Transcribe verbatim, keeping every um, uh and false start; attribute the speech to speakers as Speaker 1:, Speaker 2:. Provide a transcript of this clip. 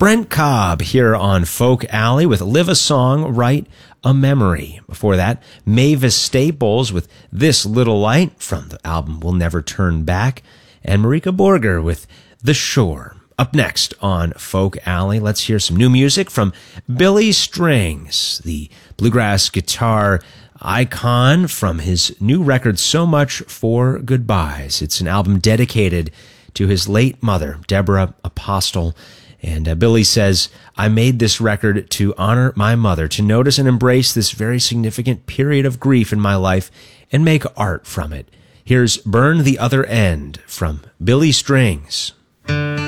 Speaker 1: Brent Cobb here on Folk Alley with Live a Song, Write a Memory. Before that, Mavis Staples with This Little Light from the album We'll Never Turn Back, and Marika Borger with The Shore. Up next on Folk Alley, let's hear some new music from Billy Strings, the bluegrass guitar icon from his new record, So Much for Goodbyes. It's an album dedicated to his late mother, Deborah Apostle. And uh, Billy says, I made this record to honor my mother, to notice and embrace this very significant period of grief in my life and make art from it. Here's Burn the Other End from Billy Strings.